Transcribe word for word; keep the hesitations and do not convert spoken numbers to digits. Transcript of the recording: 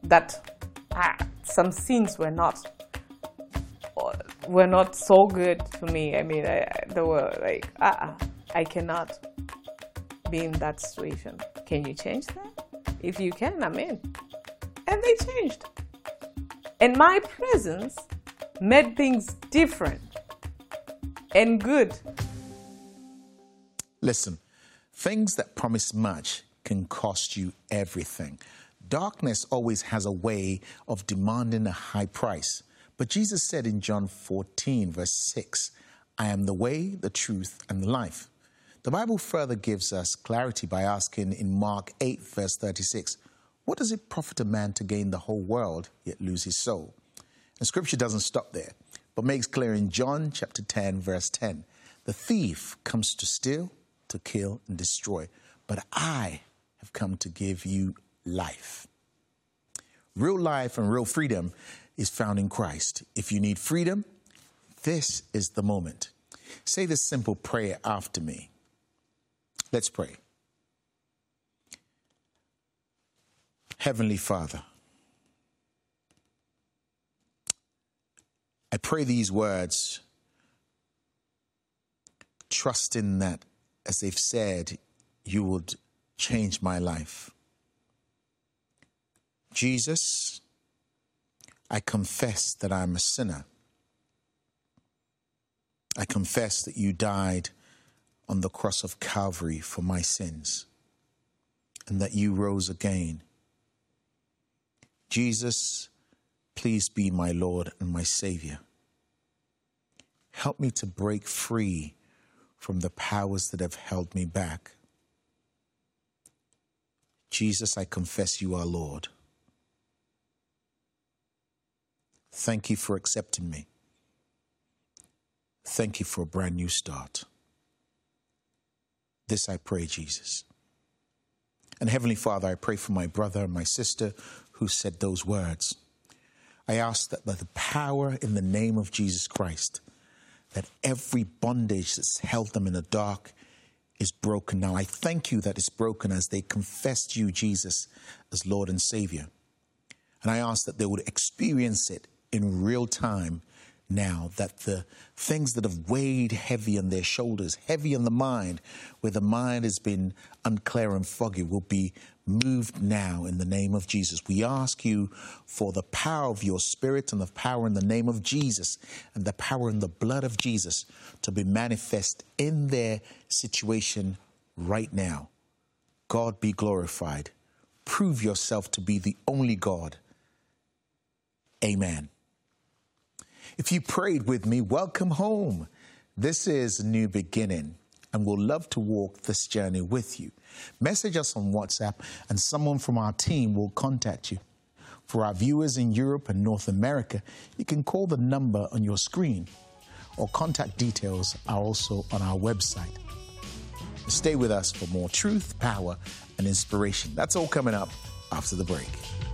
that ah, some scenes were not were not so good for me. I mean, I, I, they were like, ah, I cannot be in that situation. Can you change that? If you can, I'm in. And they changed. And my presence made things different and good. Listen, things that promise much can cost you everything. Darkness always has a way of demanding a high price. But Jesus said in John fourteen, verse six, I am the way, the truth, and the life. The Bible further gives us clarity by asking in Mark eight, verse thirty-six, what does it profit a man to gain the whole world, yet lose his soul? And Scripture doesn't stop there, but makes clear in John chapter ten, verse ten, the thief comes to steal, to kill, and destroy, but I have come to give you life. Real life and real freedom is found in Christ. If you need freedom, this is the moment. Say this simple prayer after me. Let's pray. Heavenly Father, I pray these words, trusting that, as they've said, you would change my life. Jesus, I confess that I'm a sinner. I confess that you died on the cross of Calvary for my sins and that you rose again. Jesus, please be my Lord and my Savior. Help me to break free from the powers that have held me back. Jesus, I confess you are Lord. Thank you for accepting me. Thank you for a brand new start. This I pray, Jesus. And Heavenly Father, I pray for my brother and my sister who said those words. I ask that by the power in the name of Jesus Christ, that every bondage that's held them in the dark is broken now. I thank you that it's broken as they confessed you, Jesus, as Lord and Savior. And I ask that they would experience it in real time now, that the things that have weighed heavy on their shoulders, heavy on the mind, where the mind has been unclear and foggy, will be moved now in the name of Jesus. We ask you for the power of your Spirit and the power in the name of Jesus and the power in the blood of Jesus to be manifest in their situation right now. God be glorified. Prove yourself to be the only God. Amen. If you prayed with me, welcome home. This is a new beginning, and we'll love to walk this journey with you. Message us on WhatsApp, and someone from our team will contact you. For our viewers in Europe and North America, you can call the number on your screen, or contact details are also on our website. Stay with us for more truth, power, and inspiration. That's all coming up after the break.